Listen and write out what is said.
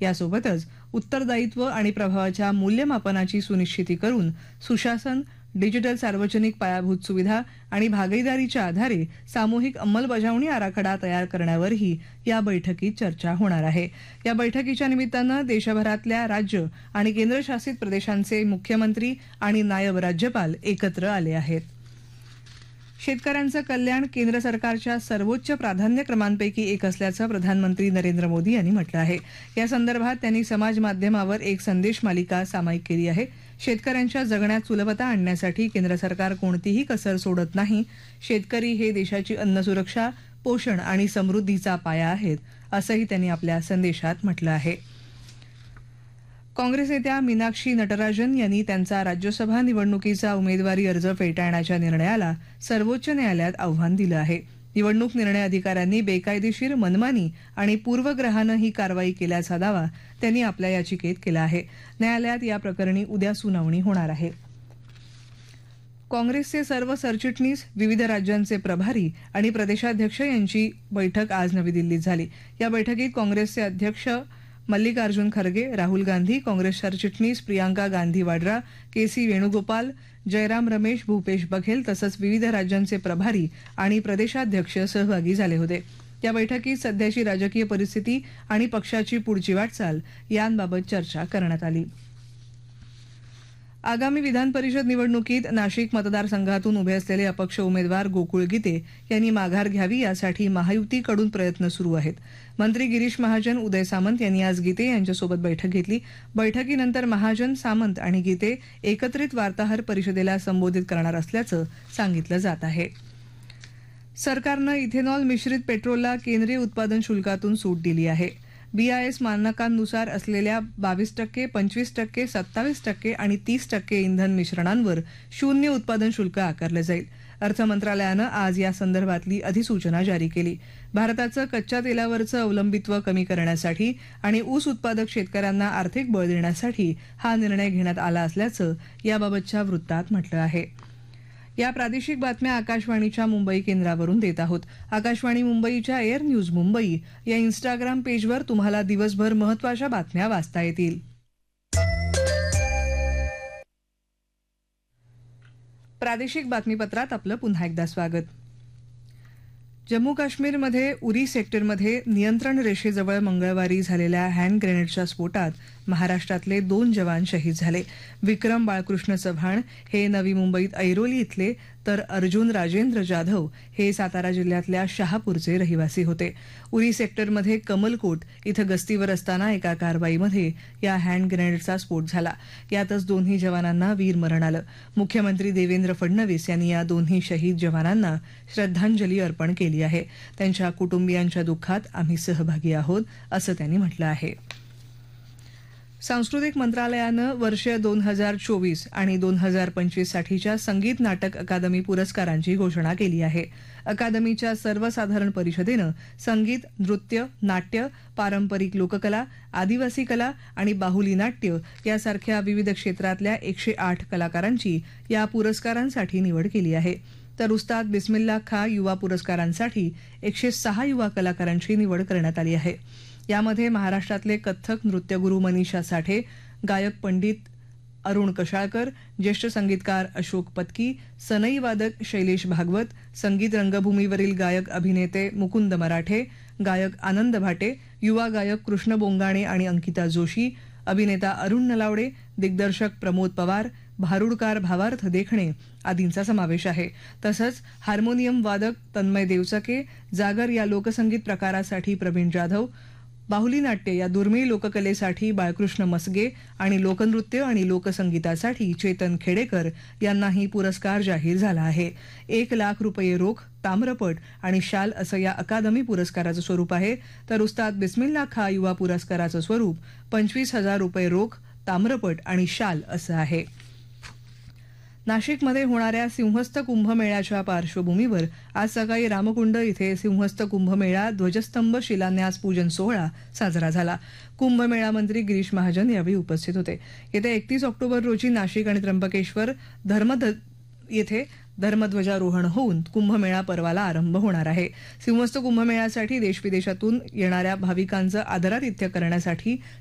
यासोबतच उत्तरदायित्व आणि प्रभावाच्या मूल्यमापनाची सुनिश्चिती करून सुशासन, डिजिटल सार्वजनिक पायाभूत सुविधा आणि भागीदारीच्या आधारे सामूहिक अंमलबजावणी आराखडा तयार करण्यावरही या बैठकीत चर्चा होणार आहे. या बैठकीच्या निमित्तानं देशभरातल्या राज्य आणि केंद्रशासित प्रदेशांचे मुख्यमंत्री आणि नायब राज्यपाल एकत्र आले आहेत. शेतकऱ्यांचं कल्याण केंद्र सरकारच्या सर्वोच्च प्राधान्यक्रमांपैकी एक असल्याचं प्रधानमंत्री नरेंद्र मोदी यांनी म्हटलं आहे. या संदर्भात त्यांनी समाज माध्यमावर एक संदेश मालिका सामायिक केली आहे. शेतकऱ्यांच्या जगण्यात सुलभता आणण्यासाठी केंद्र सरकार कोणतीही कसर सोडत नाही. शेतकरी हे देशाची अन्न सुरक्षा, पोषण आणि समृद्धीचा पाया आहेत, असंही त्यांनी आपल्या संदेशात म्हटलं आहे. काँग्रेस नेत्या मीनाक्षी नटराजन यांनी त्यांचा राज्यसभा निवडणुकीचा उमेदवारी अर्ज फेटाळण्याच्या निर्णयाला सर्वोच्च न्यायालयात आव्हान दिलं आहे. निवडणूक निर्णय अधिकाऱ्यांनी बेकायदेशीर, मनमानी आणि पूर्वग्रहानं ही कारवाई केल्याचा दावा त्यांनी आपल्या याचिकेत केला आहे. न्यायालयात या प्रकरणी उद्या सुनावणी होणार आहे. काँग्रेसचे सर्व सरचिटणीस, विविध राज्यांचे प्रभारी आणि प्रदेशाध्यक्ष यांची बैठक आज नवी दिल्लीत झाली. या बैठकीत काँग्रेसचे अध्यक्ष मल्लिकार्जुन खरगे, राहुल गांधी, काँग्रेस सरचिटणीस प्रियांका गांधी वाड्रा, के.सी. वेणुगोपाल, जयराम रमेश, भूपेश बघेल तसंच विविध राज्यांचे प्रभारी आणि प्रदेशाध्यक्ष सहभागी झाले होते. या बैठकीत सध्याची राजकीय परिस्थिती आणि पक्षाची पुढची वाटचाल यांबाबत चर्चा करण्यात आली. आगामी विधान परिषद निवडणुकीत नाशिक मतदारसंघातून उभे असलेले अपक्ष उमेदवार गोकुळ गीते यांनी माघार घ्यावी यासाठी महायुतीकडून प्रयत्न सुरू आहेत. मंत्री गिरीश महाजन, उदय सामंत यांनी आज गीते यांच्यासोबत बैठक घेतली. बैठकीनंतर महाजन, सामंत आणि गीते एकत्रित वार्ताहर परिषदेला संबोधित करणार असल्याचं सांगितलं जात आहे. सरकारनं इथेनॉल मिश्रित पेट्रोलला केंद्रीय उत्पादन शुल्कातून सूट दिली आहे. BIS मानकांनुसार असलेल्या 22%, 25%, 27% आणि 30% इंधन मिश्रणांवर शून्य उत्पादन शुल्क आकारलं जाईल. अर्थ मंत्रालयानं आज या संदर्भातली अधिसूचना जारी केली. भारताचं कच्च्या तेलावरचं अवलंबित्व कमी करण्यासाठी आणि ऊस उत्पादक शेतकऱ्यांना आर्थिक बळ देण्यासाठी हा निर्णय घेण्यात आला असल्याचं याबाबतच्या वृत्तात म्हटलं आहे. या प्रादेशिक बातम्या आकाशवाणीच्या मुंबई केंद्रावरून देत आहोत. आकाशवाणी मुंबईच्या एअर न्यूज मुंबई या इन्स्टाग्राम पेजवर तुम्हाला दिवसभर महत्त्वाच्या बातम्या वाचता येतील. प्रादेशिक बातमीपत्रात आपलं पुन्हा एकदा स्वागत. जम्मू काश्मीरमध्ये उरी सेक्टरमध्ये नियंत्रण रेषेजवळ मंगळवारी झालेल्या हँड ग्रेनेडच्या स्फोटात महाराष्ट्रातले 2 जवान शहीद झाले. विक्रम बाळकृष्ण चव्हाण हे नवी मुंबईत ऐरोली इथले तर अर्जुन राजेंद्र जाधव हे सातारा जिल्ह्यातल्या शहापूरचे रहिवासी होते. उरी सेक्टरमध्ये कमलकोट इथं गस्तीवर असताना एका कारवाईमध्ये या हँड ग्रेनेडचा स्फोट झाला. यातच दोन्ही जवानांना वीरमरण आलं. मुख्यमंत्री देवेंद्र फडणवीस यांनी या दोन्ही शहीद जवानांना श्रद्धांजली अर्पण केली आहे. त्यांच्या कुटुंबियांच्या दुःखात आम्ही सहभागी आहोत, असं त्यांनी म्हटलं आहे. सांस्कृतिक मंत्रालयानं वर्ष 2024 आणि 2025 साठीच्या संगीत नाटक अकादमी पुरस्कारांची घोषणा केली आहे. अकादमीच्या सर्वसाधारण परिषदेनं संगीत, नृत्य, नाट्य, पारंपरिक लोककला, आदिवासी कला आणि बाहुली नाट्य यासारख्या विविध क्षेत्रातल्या 108 कलाकारांची या पुरस्कारांसाठी निवड केली आहे. तर उस्ताद बिस्मिल्ला खां युवा पुरस्कारांसाठी 106 युवा कलाकारांची निवड करण्यात आली आहे. यामध्ये महाराष्ट्रातले कथ्थक नृत्यगुरू मनीषा साठे, गायक पंडित अरुण कशाळकर, ज्येष्ठ संगीतकार अशोक पत्की, सनई वादक शैलेश भागवत, संगीत रंगभूमीवरील गायक अभिनेते मुकुंद मराठे, गायक आनंद भाटे, युवा गायक कृष्ण बोंगाणे आणि अंकिता जोशी, अभिनेता अरुण नलावडे, दिग्दर्शक प्रमोद पवार, भारुडकार भावार्थ देखणे आदींचा समावेश आहे. तसंच हार्मोनियम वादक तन्मय देवचके, जागर या लोकसंगीत प्रकारासाठी प्रवीण जाधव, बाहुली नाट्य या दुर्मिळ लोककलेसाठी बाळकृष्ण मसगे आणि लोकनृत्य आणि लोकसंगीतासाठी चेतन खेडेकर यांनाही पुरस्कार जाहीर झाला आहे. 1 लाख रुपये रोख, ताम्रपट आणि शाल असं या अकादमी पुरस्काराचं स्वरूप आहे. तर उस्ताद बिस्मिल्ला खां युवा पुरस्काराचं स्वरूप 25,000 रुपये रोख, ताम्रपट आणि शाल असं आहे. नाशिकमध्ये होणाऱ्या सिंहस्थ कुंभमेळ्याच्या पार्श्वभूमीवर आज सकाळी रामकुंड इथे सिंहस्थ कुंभमेळा ध्वजस्तंभ शिलान्यास पूजन सोहळा साजरा झाला. कुंभमेळा मंत्री गिरीश महाजन यावेळी उपस्थित होते. येत्या 31 ऑक्टोबर रोजी नाशिक आणि त्र्यंबकेश्वर येथे धर्मध्वजारोहण होऊन कुंभमेळा पर्वाला आरंभ होणार आहे. सिंहस्थ कुंभमेळ्यासाठी देशविदेशातून येणाऱ्या भाविकांचं आदरातिथ्य करण्यासाठी